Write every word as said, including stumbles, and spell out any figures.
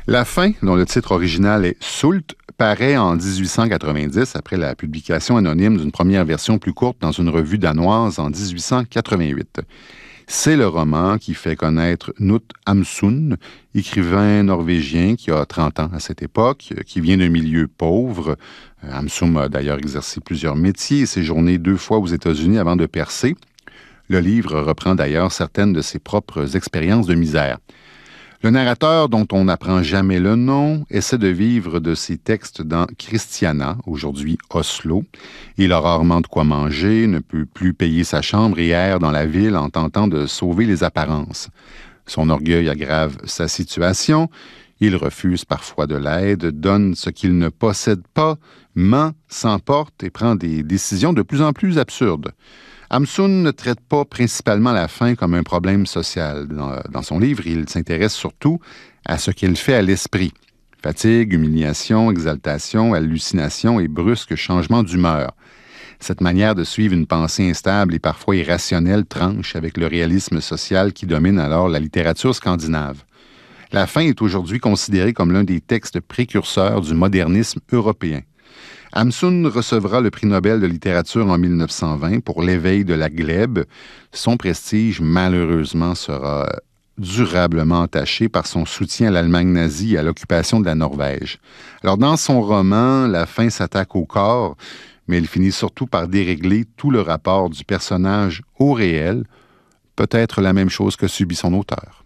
La fin, dont le titre original est Soult, paraît en dix-huit cent quatre-vingt-dix après la publication anonyme d'une première version plus courte dans une revue danoise en dix-huit cent quatre-vingt-huit. C'est le roman qui fait connaître Knut Hamsun, écrivain norvégien qui a trente ans à cette époque, qui vient d'un milieu pauvre. Hamsun a d'ailleurs exercé plusieurs métiers et séjourné deux fois aux États-Unis avant de percer. Le livre reprend d'ailleurs certaines de ses propres expériences de misère. Le narrateur, dont on n'apprend jamais le nom, essaie de vivre de ses textes dans Christiania, aujourd'hui Oslo. Il a rarement de quoi manger, ne peut plus payer sa chambre et erre dans la ville en tentant de sauver les apparences. Son orgueil aggrave sa situation. Il refuse parfois de l'aide, donne ce qu'il ne possède pas, ment, s'emporte et prend des décisions de plus en plus absurdes. Hamsun ne traite pas principalement la faim comme un problème social. Dans, dans son livre, il s'intéresse surtout à ce qu'elle fait à l'esprit. Fatigue, humiliation, exaltation, hallucination et brusque changement d'humeur. Cette manière de suivre une pensée instable et parfois irrationnelle tranche avec le réalisme social qui domine alors la littérature scandinave. La faim est aujourd'hui considérée comme l'un des textes précurseurs du modernisme européen. Hamsun recevra le prix Nobel de littérature en mille neuf cent vingt pour L'éveil de la glèbe. Son prestige, malheureusement, sera durablement entaché par son soutien à l'Allemagne nazie et à l'occupation de la Norvège. Alors, dans son roman, la faim s'attaque au corps, mais elle finit surtout par dérégler tout le rapport du personnage au réel, peut-être la même chose que subit son auteur.